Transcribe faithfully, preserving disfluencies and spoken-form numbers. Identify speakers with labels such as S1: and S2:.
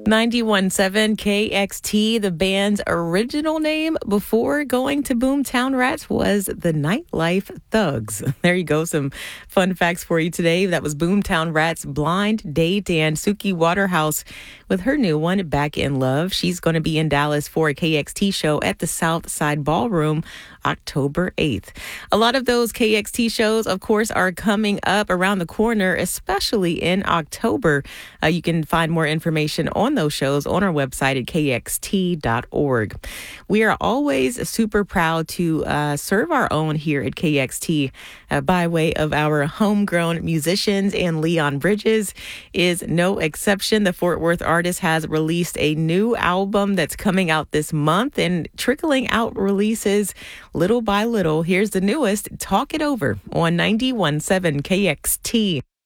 S1: ninety-one point seven K X T, the band's original name before going to Boomtown Rats was the Nightlife Thugs. There you go. Some fun facts for you today. That was Boomtown Rats' Blind Date, and Suki Waterhouse with her new one, Back in Love. She's going to be in Dallas for a K X T show at the South Side Ballroom October eighth. A lot of those K X T shows, of course, are coming up around the corner, especially in October. Uh, you can find more information on those shows on our website at K X T dot org. We are always super proud to uh, serve our own here at K X T uh, by way of our homegrown musicians, and Leon Bridges is no exception. The Fort Worth artist has released a new album that's coming out this month and trickling out releases little by little. Here's the newest, Talk It Over, on ninety-one point seven K X T.